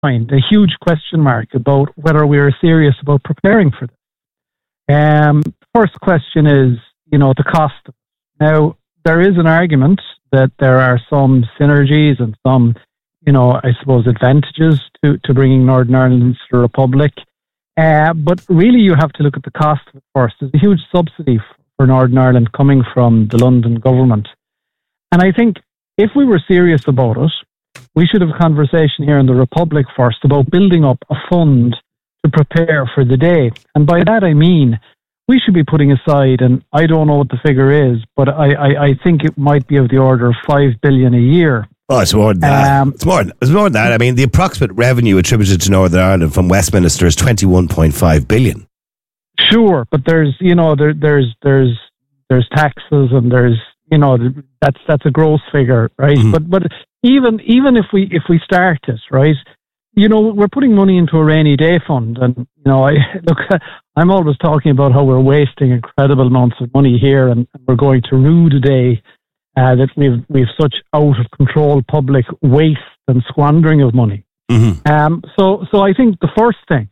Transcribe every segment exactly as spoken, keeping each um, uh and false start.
mind, a huge question mark about whether we are serious about preparing for this. Um, first question is, you know, the cost. Now, there is an argument that there are some synergies and some, you know, I suppose advantages to, to bringing Northern Ireland into the Republic. Uh, but really you have to look at the cost of it first. There's a huge subsidy for Northern Ireland coming from the London government. And I think if we were serious about it, we should have a conversation here in the Republic first about building up a fund to prepare for the day. And by that I mean, we should be putting aside, and I don't know what the figure is, but I, I, I think it might be of the order of five billion a year. Oh, it's more than that. Um, it's more. It's more than that. I mean, the approximate revenue attributed to Northern Ireland from Westminster is twenty-one point five billion. Sure, but there's, you know, there, there's, there's, there's taxes, and there's, you know, that's that's a gross figure, right? Mm-hmm. But but even even if we if we start this, right, you know, we're putting money into a rainy day fund, and you know, I look, I'm always talking about how we're wasting incredible amounts of money here, and we're going to rue the day uh, that we've we've such out of control public waste and squandering of money. Mm-hmm. Um, so so I think the first thing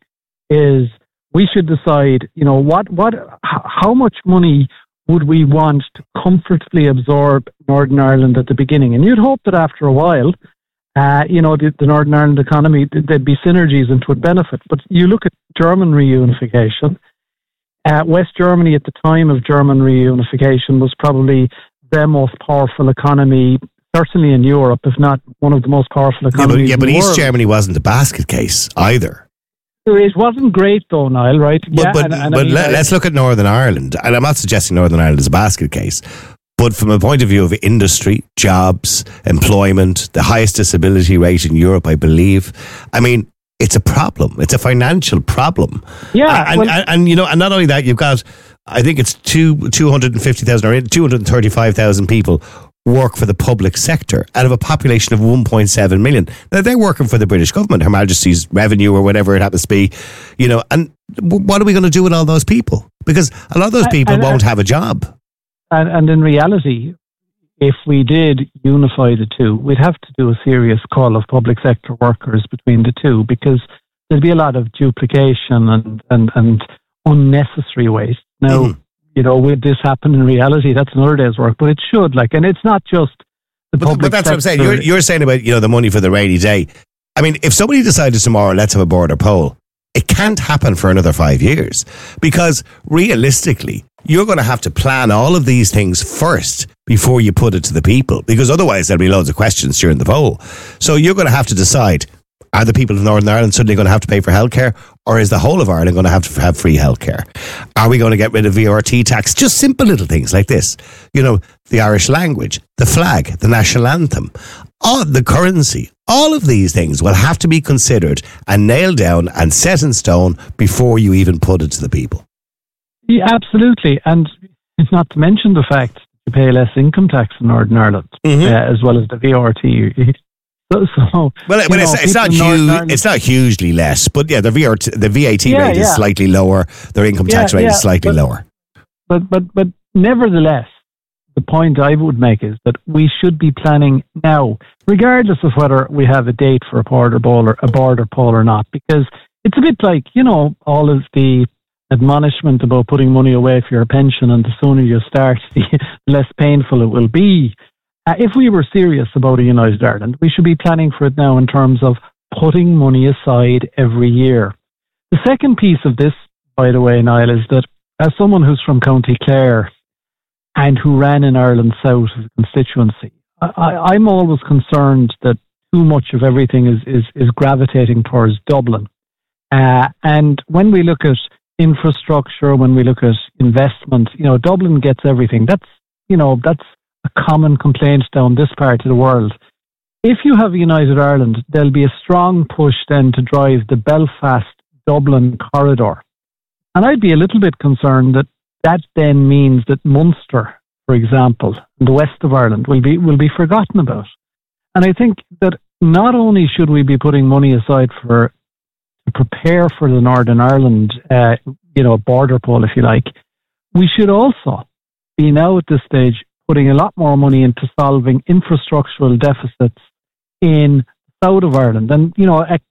is we should decide, you know, what what how much money would we want to comfortably absorb Northern Ireland at the beginning, and you'd hope that after a while, Uh, you know, the, the Northern Ireland economy, there'd be synergies and it would benefit. But you look at German reunification. Uh, West Germany at the time of German reunification was probably the most powerful economy, certainly in Europe, if not one of the most powerful economies. Yeah, but, yeah, but in the East world. Germany wasn't a basket case either. It wasn't great though, Niall, right? But, yeah, but, and, and but I mean, let, let's look at Northern Ireland. And I'm not suggesting Northern Ireland is a basket case. But from a point of view of industry, jobs, employment, the highest disability rate in Europe, I believe. I mean, it's a problem. It's a financial problem. Yeah. And, well, and, and, you know, and not only that, you've got, I think it's two, two hundred fifty thousand or two hundred thirty-five thousand people work for the public sector out of a population of one point seven million. Now, they're working for the British government, Her Majesty's revenue or whatever it happens to be, you know, and what are we going to do with all those people? Because a lot of those people and, won't and, have a job. And, and in reality, if we did unify the two, we'd have to do a serious call of public sector workers between the two, because there'd be a lot of duplication and, and, and unnecessary waste. Now, mm-hmm. you know, would this happen in reality? That's another day's work, but it should. Like, and it's not just the but, public But that's sector. what I'm saying. You're, you're saying about, you know, the money for the rainy day. I mean, if somebody decided tomorrow, let's have a border poll, it can't happen for another five years because realistically, you're going to have to plan all of these things first before you put it to the people, because otherwise there'll be loads of questions during the poll. So you're going to have to decide, are the people of Northern Ireland suddenly going to have to pay for healthcare, or is the whole of Ireland going to have to have free healthcare? Are we going to get rid of V R T tax? Just simple little things like this. You know, the Irish language, the flag, the national anthem, all the currency, all of these things will have to be considered and nailed down and set in stone before you even put it to the people. Yeah, absolutely. And it's not to mention the fact you pay less income tax in Northern Ireland, mm-hmm. uh, as well as the V R T. So, so, well, well know, it's, it's not huge. It's not hugely less, but yeah, the V R T, the V A T yeah, rate yeah. is slightly lower. Their income tax yeah, rate yeah, is slightly but, lower. But but but nevertheless, the point I would make is that we should be planning now, regardless of whether we have a date for a border poll or a border poll or not, because it's a bit like, you know, all of the admonishment about putting money away for your pension, and the sooner you start, the less painful it will be. Uh, if we were serious about a United Ireland, we should be planning for it now in terms of putting money aside every year. The second piece of this, by the way, Niall, is that as someone who's from County Clare and who ran in Ireland South as a constituency, I, I'm always concerned that too much of everything is, is, is gravitating towards Dublin. Uh, and when we look at infrastructure, when we look at investment, you know, Dublin gets everything. That's, you know, that's a common complaint down this part of the world. If you have a United Ireland, there'll be a strong push then to drive the Belfast-Dublin corridor. And I'd be a little bit concerned that that then means that Munster, for example, and the west of Ireland will be will be forgotten about. And I think that not only should we be putting money aside for to prepare for the Northern Ireland, uh, you know, border poll, if you like, we should also be now at this stage putting a lot more money into solving infrastructural deficits in the south of Ireland. And, you know, a